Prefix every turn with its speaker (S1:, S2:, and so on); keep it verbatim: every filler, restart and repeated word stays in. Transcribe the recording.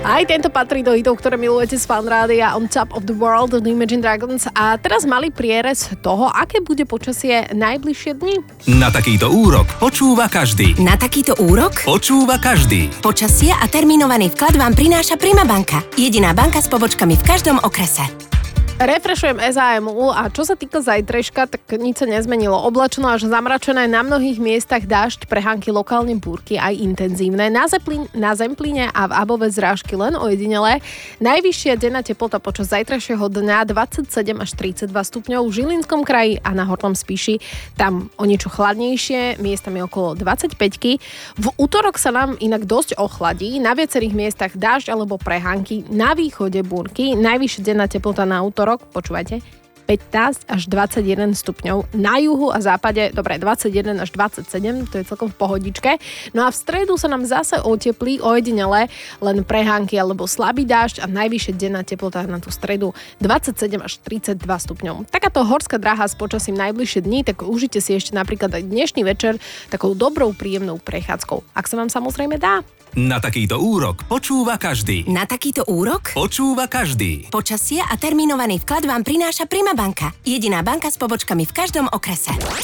S1: Aj tento patrí do hitov, ktoré milujete z Fanrádia, On Top of the World od Imagine Dragons. A teraz malý prierez toho, aké bude počasie najbližšie dni.
S2: Na takýto úrok počúva každý.
S3: Na takýto úrok
S2: Počúva každý.
S3: počasie a termínovaný vklad vám prináša Prima banka. Jediná banka s pobočkami v každom okrese.
S1: Refreshujem es á em u a čo sa týka zajtrajška, tak nič sa nezmenilo. Oblačno až zamračené, na mnohých miestach dážď, prehánky, lokálne búrky aj intenzívne. Na, zeplín, na Zemplíne a v Above zrážky len ojedinelé. Najvyššia denná teplota počas zajtrajšieho dňa dvadsaťsedem až tridsaťdva stupňov. V Žilinskom kraji a na Hornom Spíši tam o niečo chladnejšie, miestami okolo dvadsaťpäť. V útorok sa nám inak dosť ochladí. Na viacerých miestach dážď alebo prehánky, na východe búrky. Najvyššia denná teplota na útorok rok, počúvajte, pätnásť až dvadsaťjeden stupňov. Na juhu a západe, dobre, dvadsaťjeden až dvadsaťsedem, to je celkom v pohodičke. No a v stredu sa nám zase oteplí, ojedinele, len prehánky alebo slabý dážď a najvyššia denná teplota na tú stredu dvadsaťsedem až tridsaťdva stupňov. Takáto horská dráha s počasím najbližšie dní, tak užite si ešte napríklad aj dnešný večer takou dobrou, príjemnou prechádzkou. Ak sa vám samozrejme dá.
S2: Na takýto úrok počúva každý.
S3: Na takýto úrok
S2: Počúva každý.
S3: počasie a termínovaný vklad vám prináša Prima banka. Jediná banka s pobočkami v každom okrese.